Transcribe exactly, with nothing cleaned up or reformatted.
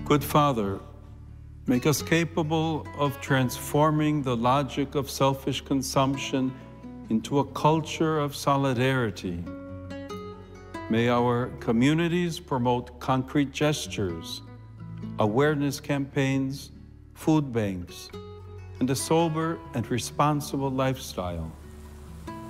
Good Father, make us capable of transforming the logic of selfish consumption into a culture of solidarity. May our communities promote concrete gestures, awareness campaigns, food banks, and a sober and responsible lifestyle.